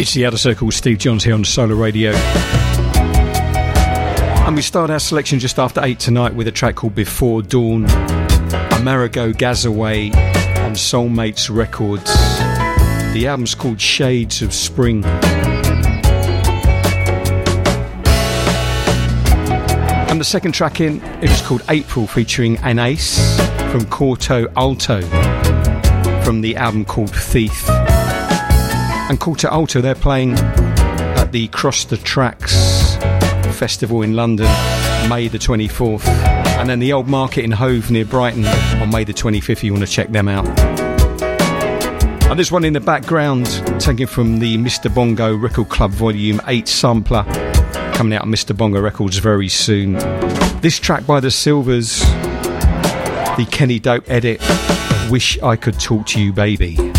It's the Outer Circle, Steve Johns here on Solar Radio. And we start our selection just after 8 tonight with a track called Before Dawn, Amerigo Gazaway on Soulmates Records. The album's called Shades of Spring. And the second track in, it was called April, featuring an Ace from Corto Alto, from the album called Thief. And Corto Alto, they're playing at the Cross the Tracks Festival in London, May the 24th. And then the Old Market in Hove near Brighton on May the 25th, if you want to check them out. And this one in the background, taken from the Mr. Bongo Record Club Volume 8 sampler, coming out on Mr. Bongo Records very soon. This track by the Silvers, the Kenny Dope edit, Wish I Could Talk to You Baby.